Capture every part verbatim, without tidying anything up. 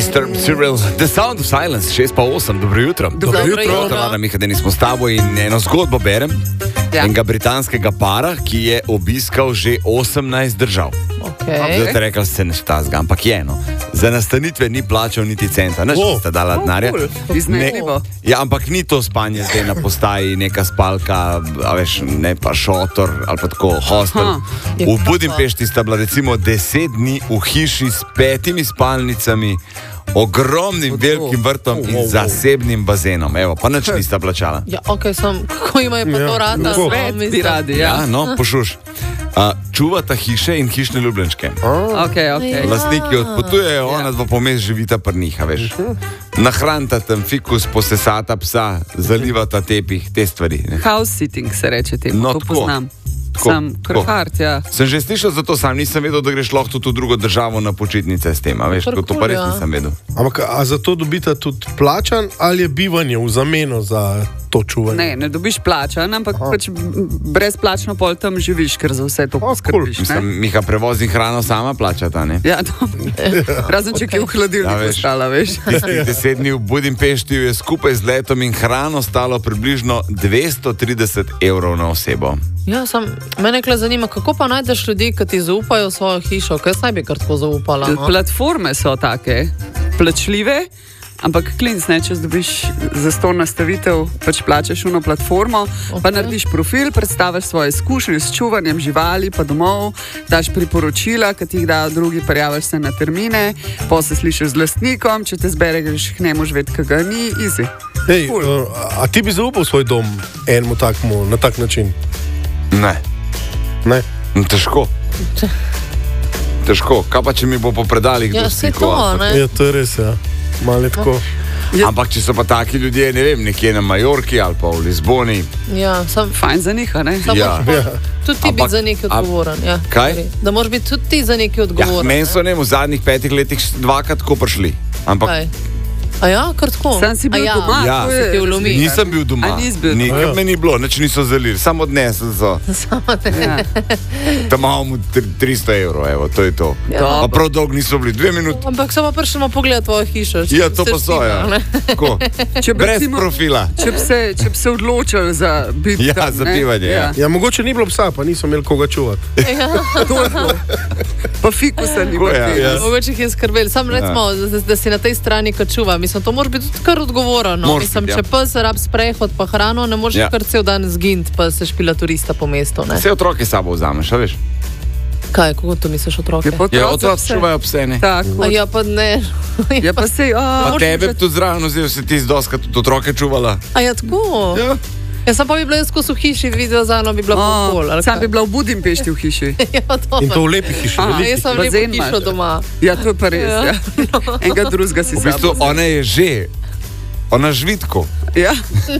Disturbed Cyril, The Sound of Silence, šest pa osem, dobro jutro. Dobro jutro. Dobro, Miha, da nismo s tabo in eno zgodbo berem. Ja. Enega britanskega para, ki je obiskal že osemnajst držav. Okay. Zdaj te rekla, se ne štazga, ampak je eno. Za nastanitve ni plačal niti centa, neč oh. sta dala denarja. Oh, cool. Ja, ampak ni to spanje zdaj na postaji, neka spalka, a veš, ne pa šotor ali pa tako hostel. V Budimpešti sta bila recimo deset dni v hiši s petimi spalnicami, ogromnim velikim vrtom in zasebnim bazenom. Evo, pa nič nista plačala. Ja, okej, okay, sem, kako imajo pa to rada? Svet bi radi, ja. Ja, no, pošuš. Uh, čuvata hiše in hišne ljubljenčke. Oh. Okay, okay. Lastniki odpotujejo, ona dva pomes živita pri njih, veš. Nahranita tam fikus, posesata psa, zalivata tepih, te stvari. Ne? House sitting se reče temu, no, to tako. Poznam. Sam krhart, ja. Sem že slišal za to, sam nisem vedel, da greš lahko tudi v drugo državo na počitnice s tem, a veš, to pa res nisem vedel. Ampak, a za to dobita tudi plačan ali je bivanje v zameno za to čuvanje? Ne, ne dobiš plačan, ampak Aha. pač brezplačno pol tam živiš, ker za vse to poskrbiš. Mislim, Miha, prevoz in hrano sama plačata, ne? Ja, no. Razen če okay. ki v hladilniku stala, veš. Tistih deset dni v Budimpešti je skupaj z letom in hrano stalo približno dvesto trideset evrov na osebo. Ja, sam, mene kle zanima, kako pa najdeš ljudi, ki ti zaupajo svojo hišo? Kaj saj bi kar tako zaupala? No? Platforme so take, plačljive, ampak klinc, ne, če dobiš za sto nastavitev, pač plačaš uno platformo, okay. pa narediš profil, predstaviš svoje izkušnje s čuvanjem živali, pa domov, daš priporočila, ki ti jih dajo drugi, prijaviš se na termine, pa se slišiš z lastnikom, če te zbere, greš k njemu živeti, ki ga ni, easy. Ej, cool. A ti bi zaupal svoj dom enemu takmu, na tak način? Ne. Ne? Težko. Težko. Kaj pa, če mi bo po predalih ja, dostiko? Ja, to je res, ja. Malo je tako. Ja. Ampak, če so pa taki ljudje, ne vem, nekje na Majorki ali pa v Lizboni. Ja, sam... Fajn za njih, ne? Ja. Ja. Tudi ti biti za nekaj odgovoren. Ja. Kaj? Da moraš biti tudi ti za nekaj odgovoren. Ja, meni so ne, v zadnjih petih letih dvakrat tako prišli. Ampak... Kaj? A ja, kar tako? Sam si bil ja. doma? Ja, se ti vlomi. Nisem bil doma. A nis bil doma? Nikaj me ni bilo, nič niso zalili, samo odnesli so. Samo odnesli. Ja. Tam imamo tristo evrov, evo, to je to. Ja. Pa prav dolgo niso bili, dve minuti. Ampak samo prišli pogledati tvojo hišo. Ja, to pa so, ja. Tako, brez recimo, profila. Če bi se, če bi se odločili za biti ja, tam, za bivanje, ja. Ja, mogoče ni bilo psa, pa niso imeli koga čuvati. Ja. To je bilo. Pa fikusa ni bilo. Ja, ja. Mogoče jih je skrbeli. Sam recimo, ja. da, da si na tej strani, ko čuva. Mislim, to moraš biti tudi kar odgovoren. No? Mislim, ja. če pes rab sprehod pa hrano, ne moreš ja. kar cel dan zginiti, pa se špila turista po mestu. Ne? Vse otroke sabo vzameš, a veš? Kaj, kako to misliš otroke? Ja, otroci čuvajo pse, ne? Tako. Ja, pa ne. Ja, pa sej, a... Pa tebe tudi zraven vzel, si ti zdoska tudi otroke čuvala. A ja, tako? Ja. Ja, sam pa bi bila jaz skozi v hiši, videla za eno bi bila oh, pol. Sam bi bila v Budimpešti v hiši. Ja, to in to v lepi hiši. A, jaz sem lepo hišo doma. Ja, to je pa res, ja. ja. Enega drugega si v bistvu, sabo. Ona je že, ona žvitko. Ja.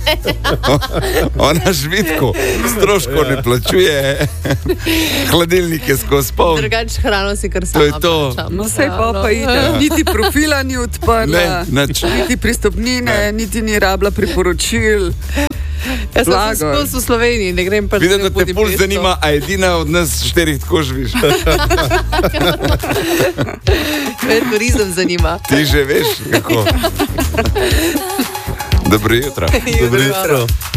Ona žvitko, stroško ne plačuje, hladilnike skozi pol. Drugač hrano si kar sama to je to. plačam. No, sej pa pa ide. Ja. Niti profila ni odprla, ne, niti pristopnine, niti ni rabila priporočil. Jaz sem skozi v Sloveniji, ne grem pa Vidim, da te pol zanima, a edina od nas štirih tako živiš. Me turizem zanima. Ti že veš, kako. Dobro jutro. Dobro jutro.